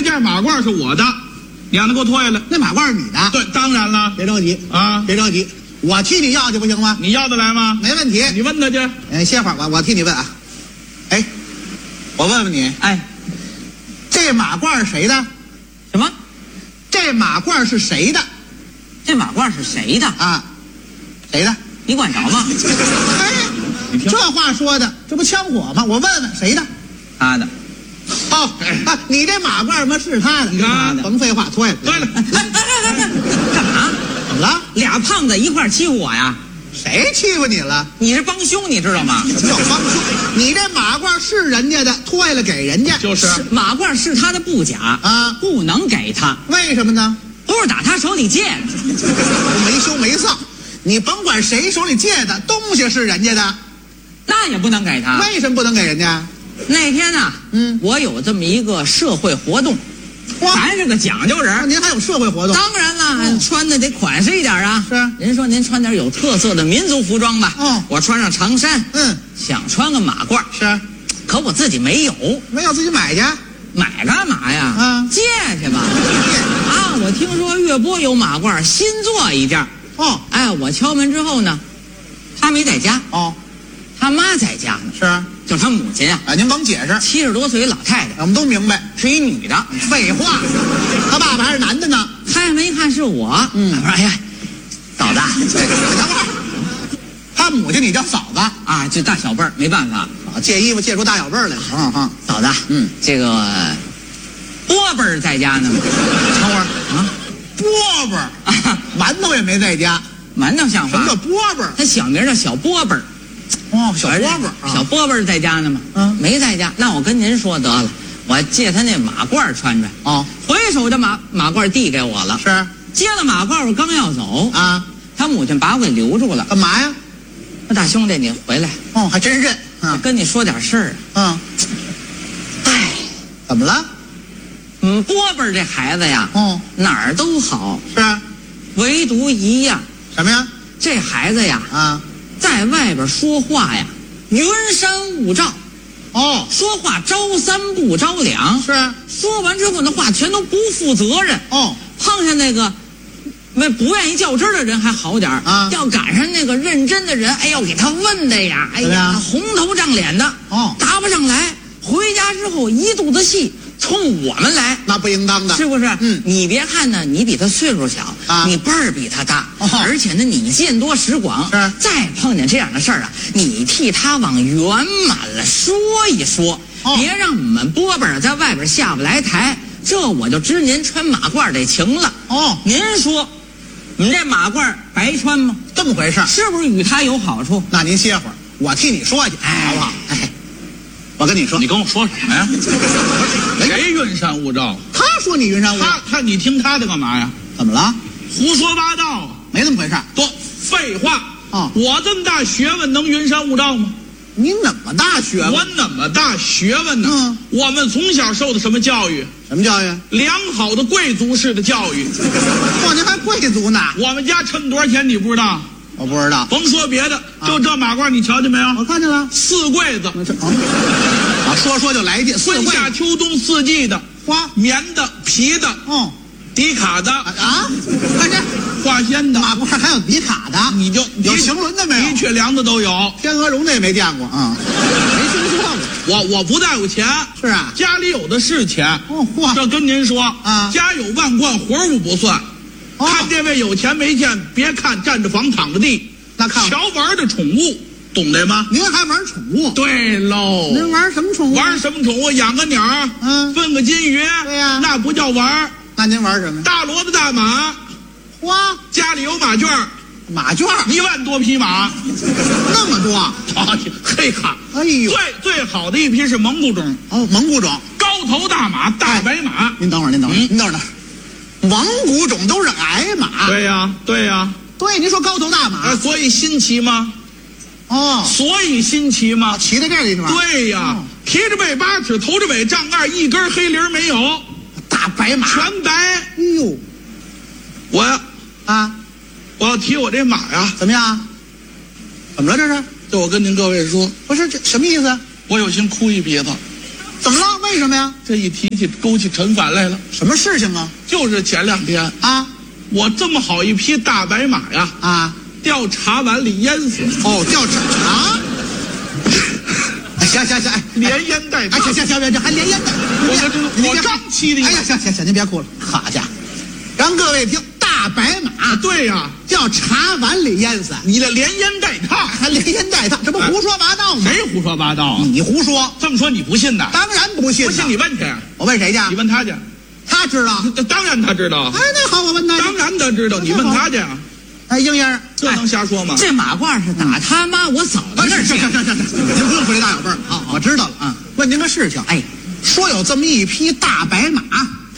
件马褂是我的，你让他给我脱下来。 那马褂是你的？ 对，当然了。 别着急啊， 别着急，我替你要去不行吗？ 你要得来吗？ 没问题。 你问他去。 歇会儿，我替你问啊。哎，我问问你， 哎， 这马褂是谁的？ 什么？ 这马褂是谁的？ 这马褂是谁的啊？谁的？ 你管着吗？ 哎，这话说的，这不枪火吗？我问问谁的？ 他的。 哦，你这马褂嘛是他的？ 你看， 甭废话，脱下来。 对了， 干嘛？ 怎么了？ 俩胖子一块欺负我呀？ 谁欺负你了？ 你是帮凶，你知道吗？ 什么叫帮凶？你这马褂是人家的，脱下来给人家。 就是马褂是他的布甲啊， 不能给他。 为什么呢？ 不是打他手里借的， 没羞没臊。你甭管谁手里借的东西是人家的， 那也不能给他。 为什么不能给人家？ 那天呢，我有这么一个社会活动，咱是个讲究人。 您还有社会活动？ 当然了，穿的得款式一点啊。 是。 您说您穿点有特色的民族服装吧。我穿上长衫。想穿个马褂。 是。 可我自己没有。 没有自己买去。 买干嘛呀？借去吧。我听说岳波有马褂，新做一件。我敲门之后呢，他没在家。他妈在家呢。 是。 就是他母亲啊。 您甭解释。 70多岁老太太， 我们都明白， 是一女的。 废话，他爸爸还是男的呢。 开门一看是我。我说哎呀，嫂子， 等会儿，他母亲你叫嫂子啊？这大小辈儿没办法。 借衣服借出大小辈儿来了。 嫂子，这个波辈儿在家呢吗？ 等会儿啊，波辈儿啊，馒头也没在家。 馒头像话？ 什么叫波辈儿？ 他小名叫小波辈儿。 小波辈儿， 小波辈儿在家呢吗？没在家。那我跟您说得了，我借他那马褂穿穿。回手这马褂递给我了。 是。 接了马褂，我刚要走啊， 他母亲把我给留住了。 干嘛呀？ 那大兄弟，你回来。 还真认。 我跟你说点事儿啊。哎， 怎么了？ 波辈儿这孩子呀，哪儿都好。 是。 唯独一样。 什么呀？ 这孩子呀，在外边说话呀，云山雾罩。说话招三不着两。 是。 说完之后，那话全都不负责任。碰上那个不愿意较真的人还好点儿。要赶上那个认真的人，哎呦，给他问的呀，哎呀，红头胀脸的。答不上来。回家之后一肚子气。冲我们来， 那不应当的， 是不是？你别看呢，你比他岁数小，你辈儿比他大，而且呢，你见多识广。再碰见这样的事儿啊，你替他往圆满了说一说，别让我们波辈儿在外边下不来台。这我就知您穿马褂得情了。您说，你这马褂白穿吗？ 这么回事， 是不是与他有好处？ 那您歇会儿，我替你说去，好不好？我跟你说， 你跟我说什么呀？谁云山雾罩？ 他说你云山雾罩， 你听他的干嘛呀？ 怎么了？ 胡说八道， 没那么回事。 多废话我这么大学问能云山雾罩吗？ 你怎么大学问？ 我怎么大学问呢？我们从小受的什么教育？ 什么教育？ 良好的贵族式的教育。 您还贵族呢？ 我们家趁多少钱你不知道？ 我不知道。 甭说别的，就这马褂你瞧见没有？ 我看见了 ，4柜子。 说就来劲， 春夏秋冬4季的，棉的、皮的，迪卡的看这化纤的马褂还有迪卡的， 你就有行轮的没有？ 的确良的都有， 天鹅绒的也没见过没听说过。我不大有钱， 是啊， 家里有的是钱。这跟您说家有万贯，活物不算。看这位有钱没钱，别看站着房躺着地， 那看瞧玩的宠物，懂得吗？ 您还玩宠物？ 对喽。 您玩什么宠物？ 玩什么宠物？养个鸟，分个金鱼。 对呀， 那不叫玩。 那您玩什么？ 大骡子大马。家里有马圈。 马圈 1万多匹马， 那么多嘿卡！ 哎呦， 最好的一批是蒙古种。 蒙古种， 高头大马，大白马。 您等会儿，蒙古种都是矮马。 对呀， 对，您说高头大马， 所以新奇吗？所以新奇吗？ 骑在这里是吧？ 对呀，提着背8尺，头着尾丈2，一根黑铃没有。 大白马， 全白。 哎呦， 我要提我这马呀， 怎么样？怎么了这是？ 就我跟您各位说， 不是这什么意思？ 我有心哭一鼻子。 怎么了？为什么呀？ 这一提起勾起陈反来了。 什么事情啊？ 就是前2天啊， 我这么好一匹大白马呀， 啊， 掉茶碗里淹死。 哦，掉茶。行， 连淹带烫。 行，这还连淹带。 我刚气的。 哎呀，行，您别哭了。好家伙，让各位听，大白马， 对呀， 掉茶碗里淹死。 你这连淹带烫， 还连淹带烫，这不胡说八道吗？ 谁胡说八道啊？ 你胡说。 这么说你不信呐？ 当然不信。 不信你问去。 我问谁去？ 你问他去。 他知道。 当然他知道。 哎，那好，我问他。 当然他知道，你问他去。 哎，英英， 这能瞎说吗？ 这马褂是打他妈我嫂子那儿去。 行，您不用回这大小辈儿啊，我知道了啊。问您个事情， 哎， 说有这么一匹大白马，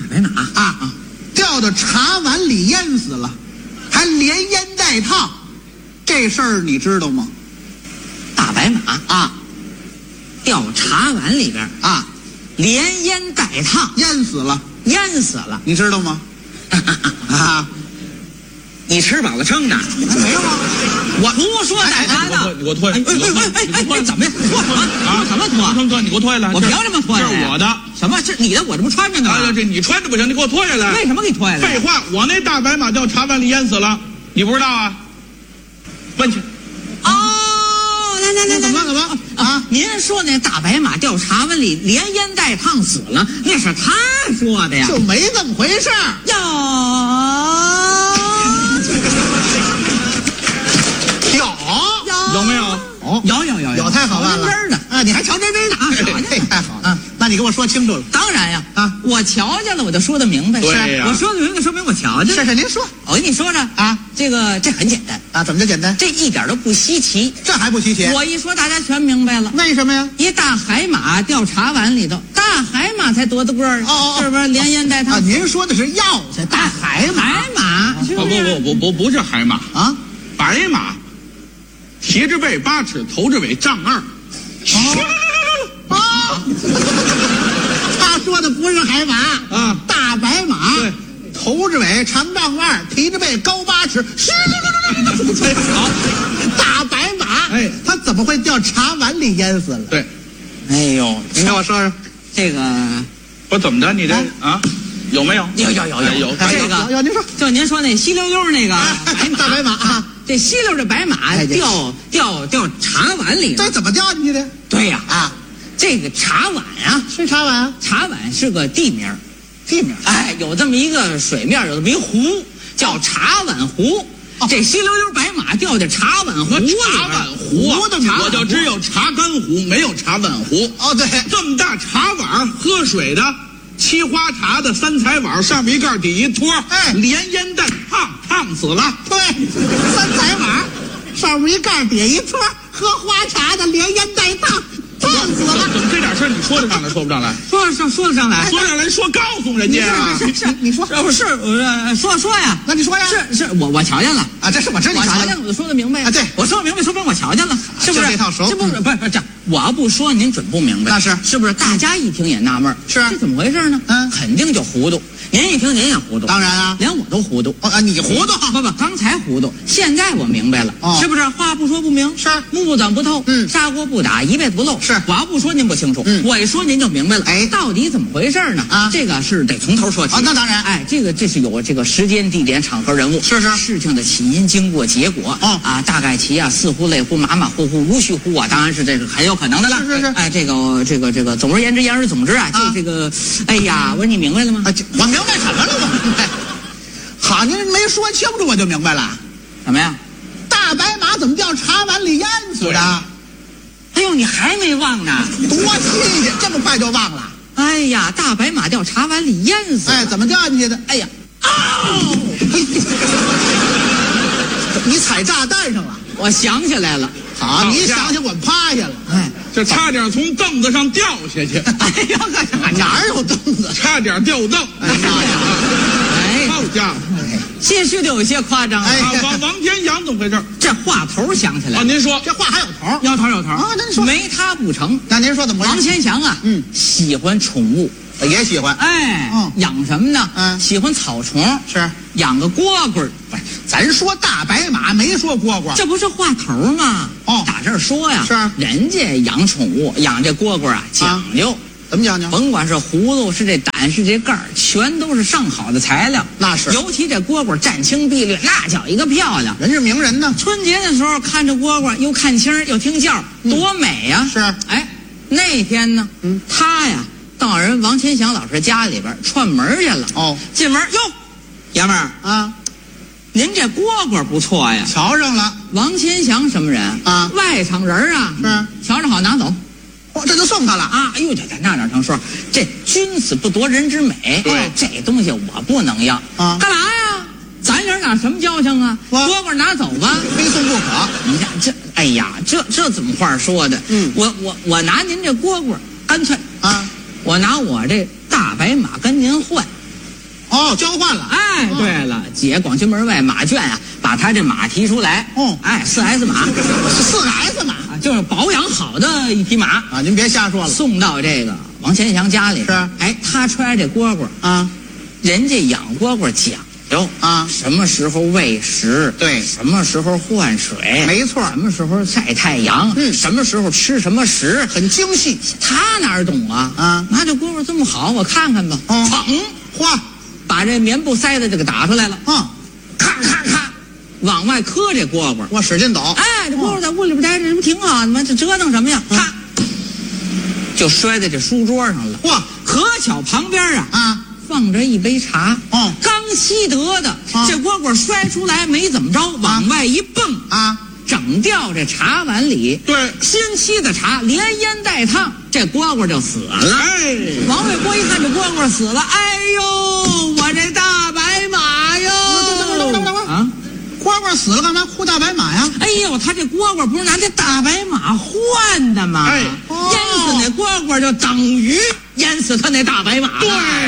掉到茶碗里淹死了，还连淹带烫，这事儿你知道吗？ 大白马啊，掉茶碗里边啊， 连淹带烫， 淹死了， 你知道吗？啊。 你吃饱了撑的？ 没有啊， 我胡说八道。 你给我脱下来！ 哎，怎么呀？脱什么？什么脱？ 你给我脱下来！ 我凭什么脱下来？ 这是我的。 什么？这你的？我这不穿着呢吗？ 这你穿着不行，你给我脱下来。 为什么给你脱下来？ 废话，我那大白马掉茶碗里淹死了，你不知道啊？问去。 哦，来， 怎么了啊？ 您说那大白马掉茶碗里连淹带烫死了，那是他说的呀？ 就没这么回事儿。 有没有？ 有， 太好办了。 瞧真的啊，你还瞧真的啊？太好了。那你给我说清楚了。 当然呀， 啊， 我瞧见了，我就说得明白。 对呀， 我说得明白，说明我瞧见了。 是，您说。 我跟你说着啊， 这很简单啊，怎么就简单？ 这一点都不稀奇。 这还不稀奇？ 我一说，大家全明白了。 为什么呀？ 一大海马掉茶碗里头，大海马才多大个儿啊？是不是连淹带烫？ 啊，您说的是药材，大海马。 不是海马啊， 白马。蹄着背8尺，头着尾丈2。 他说的不是海马啊， 大白马。 对， 头着尾长丈2，蹄着背高8尺。 好， 大白马。 哎， 他怎么会掉茶碗里淹死了？ 对， 哎呦， 您给我说说， 这个我怎么着？你这啊？有没有？ 有。 这个有，您说， 就您说那稀溜溜那个大白马啊， 这稀溜的白马掉茶碗里了。 这怎么掉进去的？ 对呀啊，这个茶碗啊， 是茶碗啊， 茶碗是个地名。哎，有这么一个水面，有这么一湖，叫茶碗湖。这稀溜溜白马掉在茶碗湖里。 茶碗湖啊，我就只有茶干湖，没有茶碗湖。 哦，对， 这么大茶碗，喝水的。沏花茶的3彩碗，上面一盖底一托， 哎， 连淹带烫死了。 对，3彩碗，上面一盖底一托，喝花茶的连淹带烫死了。 怎么这点事儿你说得上来，说不上来？ 说得上来， 说告诉人家啊！ 是，你说说呀？ 那你说呀？ 是我瞧见了啊！ 这是我知道你瞧见了， 我就说得明白啊！对， 我说得明白，说明我瞧见了，是不是？ 这套熟， 这不是这样。我要不说您准不明白， 那是不是？大家一听也纳闷， 是这怎么回事呢？肯定就糊涂。您一听您也糊涂， 当然啊， 连我都糊涂。 你糊涂？ 不，刚才糊涂，现在我明白了，是不是？话不说不明， 是木长不透，砂锅不打一辈子不漏。 是， 我要不说您不清楚，我一说您就明白了。哎，到底怎么回事呢？啊，这个是得从头说起。 那当然。 哎，这是有这个时间、地点、场合、人物， 是事情的起因、经过、结果。大概其啊，似乎、类乎、马马虎虎、无序乎啊，当然是这个很有可能的了。 是。 哎，这个，总而言之，言而总之啊，就这个，哎呀，我说你明白了吗？ 我明白什么了？好，您没说清楚，我就明白了。 什么呀？ 大白马怎么掉茶碗里淹死的？ 哎呦，你还没忘呢？ 多新鲜，这么快就忘了？ 哎呀，大白马掉茶碗里淹死了。 哎，怎么掉进去的？ 哎呀， 你踩炸弹上了。 我想起来了。 好，你想起我趴下了。哎， 这差点从凳子上掉下去。 哎呀， 哪有凳子？ 差点掉凳。 哎， 好家伙！ 些许的有些夸张。 哎，王天祥怎么回事？ 这话头想起来了。 您说这话还有头？ 有头啊！那您说没他不成？ 那您说怎么回事？ 王天祥啊，喜欢宠物， 也喜欢。 哎，养什么呢？喜欢草虫， 是养个蝈蝈。 咱说大白马，没说蝈蝈， 这不是话头吗？打这儿说呀， 是人家养宠物，养这蝈蝈啊，讲究。 怎么讲究？ 甭管是葫芦是这胆是这盖儿，全都是上好的材料。 那是， 尤其这蝈蝈湛青碧绿，那叫一个漂亮。 人是名人呢。 春节的时候看着蝈蝈，又看清又听叫，多美呀！ 是。 哎，那天呢，他呀到人王千祥老师家里边串门去了。 哦， 进门哟，爷们儿啊， 您这蝈蝈不错呀。 瞧上了。 王千祥什么人啊？ 外场人啊。 是。 瞧着好，拿走。 哦，这就送他了啊！哎呦，这那哪成说？这君子不夺人之美。 对， 这东西我不能要啊！干嘛呀？咱爷俩什么交情啊？蝈蝈拿走吧， 非送不可。 你看这，哎呀，这怎么话说的？我拿您这蝈蝈，干脆啊，我拿我这大白马跟您换。 哦，交换了。 哎，对了，姐广渠门外马圈啊，把他这马提出来。哦，哎，4S 马 ，4S 马， 就是保养好的一匹马啊。您别瞎说了。 送到这个王千祥家里。 是。 哎，他揣这蝈蝈啊，人家养蝈蝈讲究啊，什么时候喂食， 对， 什么时候换水， 没错， 什么时候晒太阳，什么时候吃什么食， 很精细。 他哪懂啊？啊，拿这蝈蝈这么好，我看看吧。捧， 嚯！ 把这棉布塞子就给打出来了，咔咔咔，往外磕这蝈蝈， 我使劲抖。 哎，这蝈蝈在屋里边待着，这不挺好的吗？这折腾什么呀？咔，就摔在这书桌上了。 哇， 可巧旁边啊放着一杯茶，刚沏得的，这蝈蝈摔出来没怎么着，往外一蹦啊，整掉这茶碗里。 对， 新沏的茶连烟带烫，这蝈蝈就死了。 哎， 王卫国一看这蝈蝈死了，哎呦，我这大白马哟！ 啊，蝈蝈死了干嘛哭大白马呀？ 哎呦，他这蝈蝈不是拿这大白马换的吗？ 哎， 淹死那蝈蝈就等于淹死他那大白马。 对，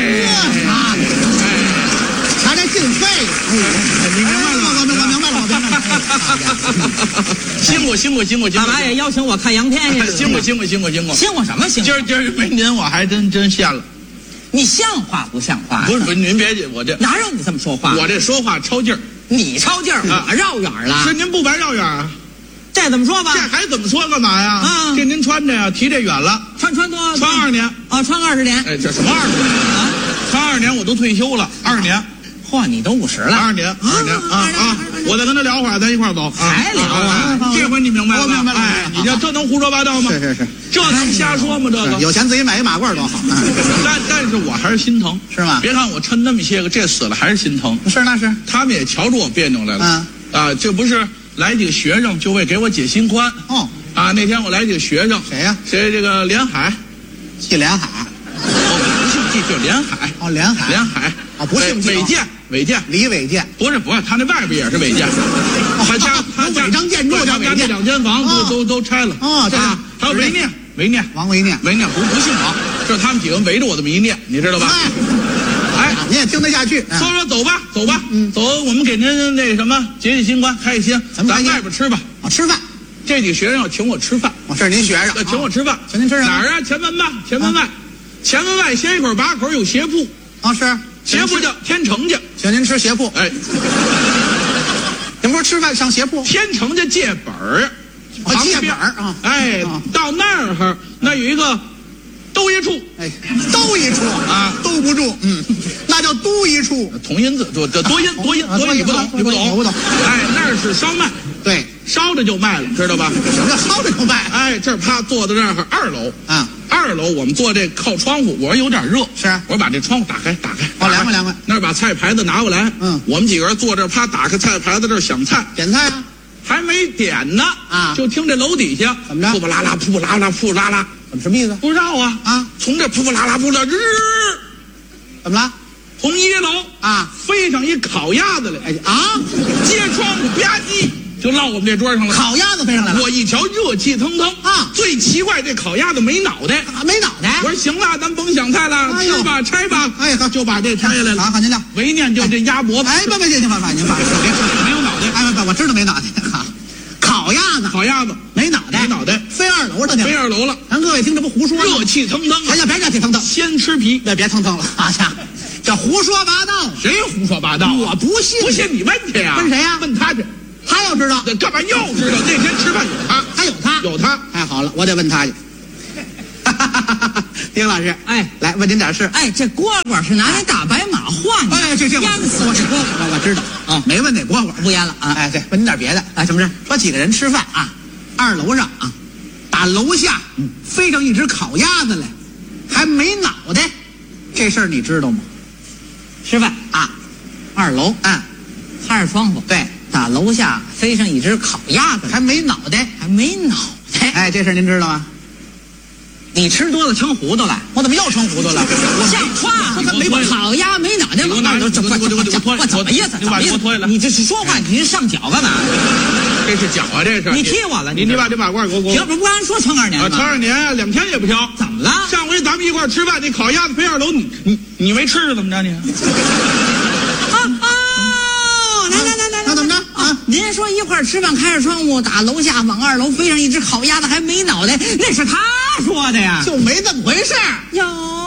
拿这进费。 你明白了？ 我明白了，我明白了。辛苦！ 干嘛也邀请我看洋片去？ 辛苦！辛苦什么辛苦？ 今儿没您，我还真羡了。 你像话不像话？ 不是，您别我这哪有你这么说话？ 我这说话超劲儿。 你超劲儿，我绕远了。 是您不白绕远啊？ 这怎么说吧？ 这还怎么说干嘛呀？啊，这您穿着呀，提这远了。 穿多？ 穿2年啊，穿20年。 哎，这什么20年啊？穿2年我都退休了，20年。 嚯，你都50了。 20年啊！我再跟他聊会儿，咱一块儿走。 还聊啊？ 这回你明白了？ 我明白了。 哎，你这能胡说八道吗？ 是， 这能瞎说吗？这个有钱自己买一马褂多好。 但是我还是心疼， 是吗？ 别看我抻那么些个，这死了还是心疼。 那是。 他们也瞧出我别扭来了。啊，这不是来几个学生就为给我解心宽。哦。啊，那天我来几个学生。 谁呀？ 谁这个连海？ 系连海。 不姓季，就连海。 哦，连海。哦，不姓季。违建，李伟建。 不是，他那外边也是违建。他家违章建筑叫违建。 这2间房都拆了。 哦，这样。 还有韦念， 王维念， 不姓王，这是他们几个围着我这么一念，你知道吧？哎， 你也听得下去。 说走吧，走，我们给您那什么解心宽，开心。咱外边吃吧。 吃饭。 这几个学生要请我吃饭。 这是您学生。 请我吃饭。 请您吃什么？ 哪儿啊？前门吧，前门外斜一口把口有鞋铺。 啊，是。 鞋铺叫天成家， 请您吃鞋铺。 哎， 您不是吃饭上鞋铺？ 天成家借本儿， 借本儿啊！ 哎，到那儿那有一个兜一处， 哎，兜一处啊，兜不住，那叫都一处， 同音字，多音，你不懂， 我不懂。 哎，那儿是烧麦， 对， 烧着就卖了，知道吧？ 什么叫烧着就卖？ 哎，这儿啪坐在这儿2楼啊。 2楼我们坐这靠窗户，我说有点热， 是， 我说把这窗户打开， 凉快。 那儿把菜牌子拿过来，我们几个人坐这儿，啪打开菜牌子，这儿想菜， 点菜啊， 还没点呢啊，就听这楼底下怎么着？ 噗噗啦啦，噗噗啦啦，噗啦啦， 什么意思？ 不知道啊，从这噗噗啦啦，噗啦， 怎么了？ 从1楼啊飞上一烤鸭子来，接窗户吧唧。就落我们这桌上了， 烤鸭子飞上来了。 我一瞧，热气腾腾啊！最奇怪，这烤鸭子没脑袋， 没脑袋。 我说行了，咱甭想菜了，吃吧，拆吧。 哎， 就把这拆下来了。 好，您亮。 唯念就这鸭脖子。 哎，别，您放，别说， 没有脑袋。 哎，我知道没脑袋。好，烤鸭子没脑袋，飞2楼了， 飞2楼了。 咱各位听，这不胡说吗？ 热气腾腾。 哎呀，别热气腾腾， 先吃皮， 别腾腾了。好家伙，这胡说八道。 谁胡说八道？ 我不信。 不信你问去呀？ 问谁呀？ 问他去。 他要知道， 干嘛要知道？那天吃饭有他， 有他。 太好了， 我得问他去。 丁老师， 哎， 来问您点事。 哎，这蝈蝈是拿那大白马换的。 哎，这淹死我知道啊，没问哪蝈蝈， 不淹了啊。 哎，对，问您点别的。 哎，什么事？ 说几个人吃饭啊，二楼上啊，打楼下飞上一只烤鸭子来，还没脑袋，这事儿你知道吗？ 吃饭啊，二楼开着窗户， 对， 打楼下飞上一只烤鸭子， 还没脑袋， 还没脑袋。 哎，这事儿您知道吗？ 你吃多了撑糊涂了， 我怎么又成糊涂了？ 我像话吗？ 没烤鸭没脑袋， 我哪我怎么意思？ 你把锅脱下来。 你这是说话，你是上脚干嘛？ 这是脚啊，这是。 你踢我了， 你把这把罐给我。 凭什么不按说撑2年吗？ 撑2年2天也不挑。 怎么了？ 上回咱们一块吃饭，那烤鸭子飞2楼，你没吃是怎么着你？ 来，那怎么着啊？ 您说一块吃饭，开着窗户打楼下往2楼飞上一只烤鸭子，还没脑袋，那是他说的呀， 就没这么回事儿。 有。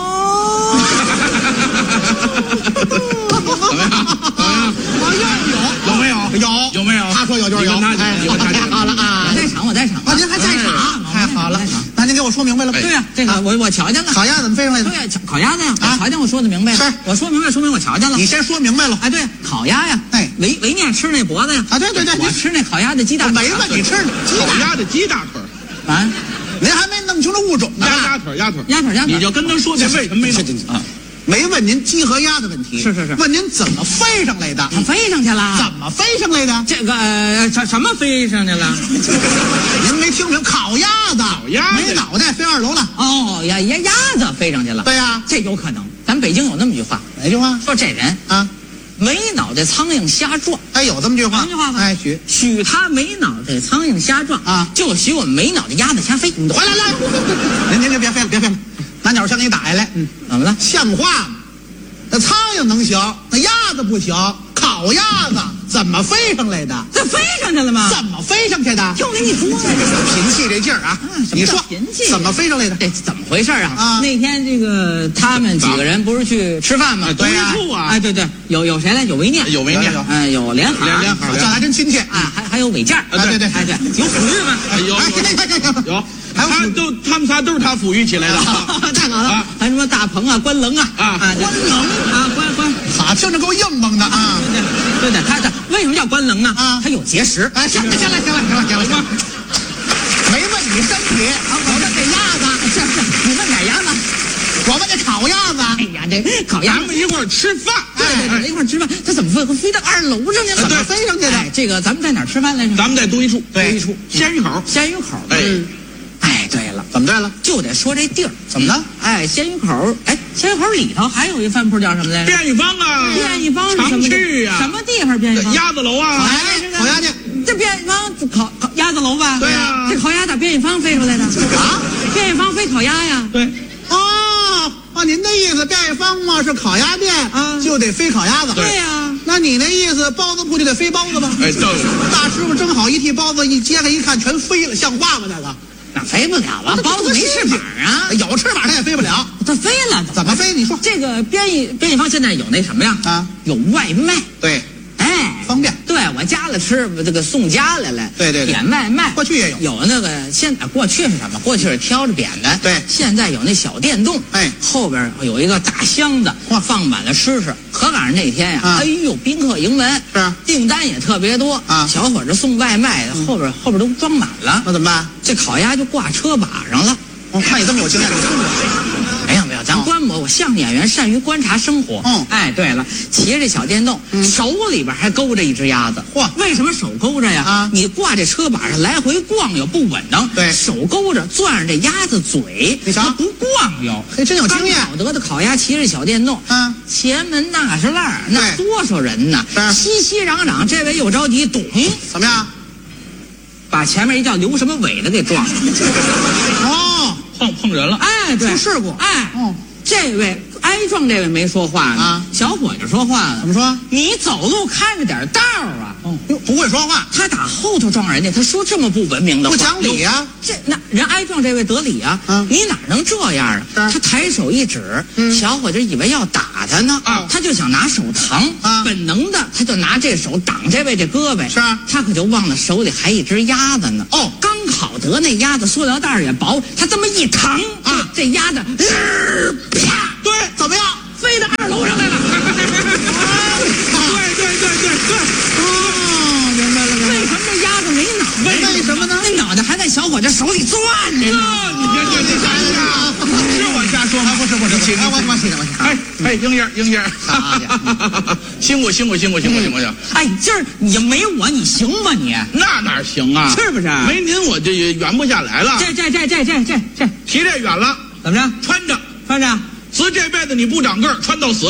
有没有？ 有没有？ 他说有就是有。 哎， 太好了啊！ 我在场啊！ 您还在场？太好了，那您给我说明白了。 对呀，这个我瞧见了。 烤鸭怎么飞上来的？ 对呀，烤鸭子呀，我瞧见，我说的明白了。 是， 我说明白，说明我瞧见了。 你先说明白了。 哎，对，烤鸭呀， 哎， 维面吃那脖子呀。 啊，对， 我吃那烤鸭的鸡大腿。 没问你吃烤鸭的鸡大腿啊？ 您还没弄清楚物种呢。 鸭腿，你就跟他说这为什么没弄啊？ 没问您鸡和鸭的问题， 是， 问您怎么飞上来的？ 它飞上去了？ 怎么飞上来的？ 这个什么飞上去了？ 您没听明？烤鸭子没脑袋飞2楼了。 哦，鸭子飞上去了。 对呀， 这有可能。咱北京有那么句话， 哪句话？ 说这人啊， 没脑袋苍蝇瞎撞。 哎，有这么句话？ 有句话吗？ 哎， 许他没脑袋苍蝇瞎撞啊， 就许我们没脑袋鸭子瞎飞。 回来，您别飞了，拿鸟枪给你打下来。 怎么了？ 像话吗？那苍蝇能行，那鸭子不行。烤鸭子怎么飞上来的？ 这飞上去了吗？ 怎么飞上去的？ 就跟你说呀， 贫气这劲儿啊！你说怎么飞上来的？ 这怎么回事啊？ 啊， 那天这个他们几个人不是去吃饭吗？ 对呀， 哎，对，有谁来？有维念， 有维念， 有连海， 这还真亲切啊！还有伟健， 对， 有抚育吗？ 有，他们仨都是他抚育起来的。 太好了，还什么大鹏啊、关棱啊， 关棱啊，关， 好，听着够硬蹦的啊！ 对，他为什么叫关棱呢？ 啊， 他有结石。 哎，行了，没问你身体，我问这鸭子， 是，你问哪鸭子？ 我问这烤鸭子。 哎呀，这烤鸭， 咱们一块儿吃饭， 对，一块儿吃饭，他怎么飞到2楼上去了？ 怎么飞上去的？ 这个咱们在哪儿吃饭来着？ 咱们在都一处， 鲜鱼口。哎，对了， 怎么对了？ 就得说这地儿怎么了？ 哎，鲜鱼口，鲜鱼口里头还有一饭铺叫什么来着？ 便宜坊啊， 便宜坊是什么常去呀？ 什么地方便宜坊？ 鸭子楼啊， 烤鸭去。 这便宜坊烤鸭子楼吧？ 对呀， 这烤鸭打便宜坊飞出来的啊？便宜坊飞烤鸭呀？ 对。 您的意思便宜坊嘛是烤鸭店啊，就得飞烤鸭子。 对呀， 那你那意思包子铺就得飞包子吧？ 哎，对。 大师傅蒸好一屉包子，一揭开一看全飞了，像话吗？那个那飞不了啊，包子没翅膀啊， 有翅膀它也飞不了。 它飞了， 怎么飞？你说这个便宜坊现在有那什么呀？ 啊， 有外卖。 对， 哎， 方便。 对，我家里吃这个送家来了。 对， 点外卖， 过去也有那个过去是什么？过去是挑着扁的。 对， 现在有那小电动。 哎， 后边有一个大箱子，放满了吃。可赶上那天呀，哎呦，宾客盈门， 是订单也特别多啊。 小伙子送外卖的后边都装满了， 那怎么办？ 这烤鸭就挂车把上了。 我看你这么有经验，你冲过。 没有，咱观摩，我相声演员善于观察生活。哎，对了，骑着这小电动，手里边还勾着一只鸭子。 嚯， 为什么手勾着呀？啊，你挂这车把上来回逛悠不稳当。 对， 手勾着攥着这鸭子嘴， 你瞧不逛悠， 还真有经验。 了得的烤鸭骑着小电动，前门那是烂，那多少人呢？熙熙攘攘，这位又着急，咚， 怎么样？ 把前面一叫刘什么伟的给撞了。 碰人了。 哎，对， 出事故。 哎，这位挨撞这位没说话呢。小伙子说话了， 怎么说？ 你走路看着点道啊！ 哟，不会说话， 他打后头撞人家，他说这么不文明的话， 不讲理呀！ 那人挨撞这位得理啊，你哪能这样啊？他抬手一指，小伙子以为要打他呢，他就想拿手扛，本能的他就拿这手挡这位这胳膊， 是啊， 他可就忘了手里还一只鸭子呢。哦，刚好得那鸭子塑料袋也薄，他这么一扛啊，这鸭子啪， 对，怎么样？ 飞到2楼上来了。 对， 哦，明白了。 为什么这鸭子没脑袋？ 为什么呢？ 那脑袋还在小伙子手里攥着呢。 你是我瞎说吗？ 不是，我哎，英爷，辛苦。 哎，今儿你没我你行吗你？ 那哪行啊？ 是不是？ 没您我这也圆不下来了。 这提这远了， 怎么着？ 穿着， 自这辈子你不长个儿，穿到死。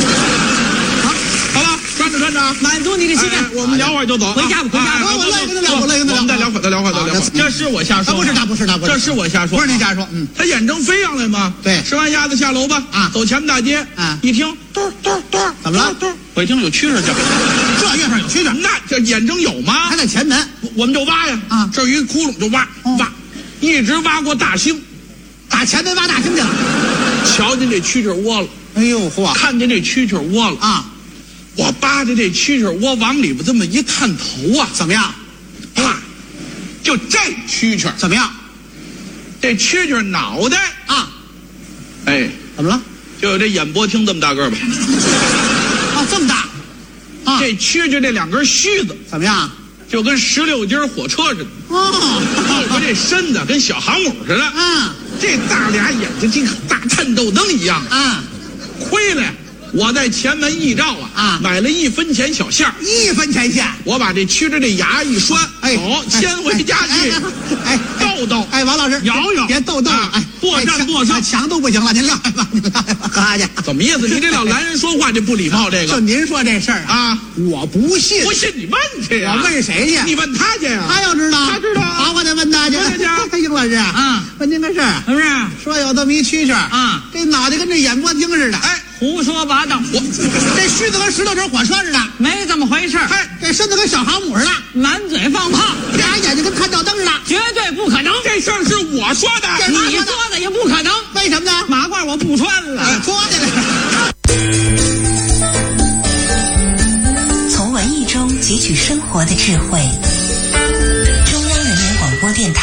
好了，穿着， 满足你的心愿。 我们聊会儿就走， 回家吧。 我累跟他聊， 我们再聊会儿。这是我瞎说， 不是， 这是我瞎说， 不是您瞎说。 他眼睁飞上来吗？ 对， 吃完鸭子下楼吧。走前门大街。一听嘟， 怎么了？ 我一听有蛐蛐叫， 这月上有蛐蛐， 那这眼睁有吗？ 还在前门， 我们就挖呀。这有一窟窿就挖，一直挖过大兴， 打前门挖大兴去了。 瞧见这蛐蛐窝了， 哎呦嚯！ 看见这蛐蛐窝了我扒着这蛐蛐窝往里边这么一探头怎么样？ 啪，就这蛐蛐怎么样？ 这蛐蛐脑袋哎， 怎么了？ 就有这演播厅这么大个吧？ 这么大这蛐蛐这2根须子怎么样？ 就跟16节火车似的后边这身子跟小航母似的这大俩眼睛就跟大探豆灯一样亏了我在前门驿照买了1分钱小馅儿 ，1分钱馅， 我把这蛐蛐这牙一拴，好牵回家去，逗， 王老师摇， 别逗了， 破绽破声， 墙都不行了，您撂下吧，哈家， 怎么意思？你这老男人说话这不礼貌，这个就您说这事儿我不信， 你问去呀？ 我问谁去？ 你问他去呀？ 他要知道， 他知道好，我得问他去。英老师问您个事儿， 是不是？ 说有这么一蛐蛐这脑袋跟这演播厅似的， 胡说八道！ 这须子跟16节火车似的， 没这么回事。 这身子跟小航母似的， 满嘴放炮， 俩眼睛跟探照灯似的， 绝对不可能。 这事儿是我说的， 你说的也不可能。 为什么呢？ 马褂我不穿了， 脱下来。 从文艺中汲取生活的智慧。中央人民广播电台。